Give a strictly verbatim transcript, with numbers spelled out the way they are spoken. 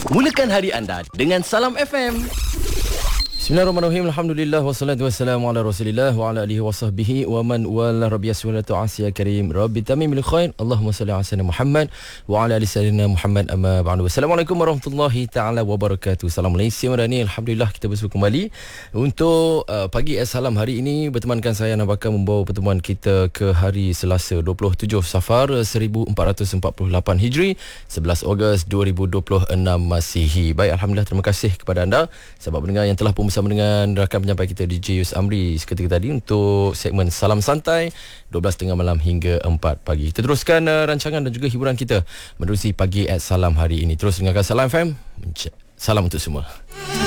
Mulakan hari anda dengan Salam F M. Bismillahirrahmanirrahim. Alhamdulillah wassalatu wassalamu ala Rasulillah wa ala alihi wasahbihi wa man wala rabbiya salatu asya karim. Rabbi tamimil khair. Allahumma salli ala sayyidina Muhammad wa ala ali sayyidina Muhammad amma ba'du. Assalamualaikum warahmatullahi taala wabarakatuh. Salam Malaysia Madani. Alhamdulillah kita bersua kembali untuk uh, pagi Salam hari ini. Bertemankan saya Nabaka membawa pertemuan kita ke hari Selasa dua puluh tujuh Safar seribu empat ratus empat puluh lapan Hijri, sebelas Ogos dua ribu dua puluh enam Masihi. Baik, alhamdulillah, terima kasih kepada anda sahabat pendengar yang telah pun bersama dengan rakan penyampai kita D J Yus Amri seketika tadi untuk segmen Salam Santai dua belas tiga puluh malam hingga empat pagi. Kita teruskan uh, rancangan dan juga hiburan kita menerusi pagi at Salam hari ini. Terus dengarkan Salam F M. Salam untuk semua.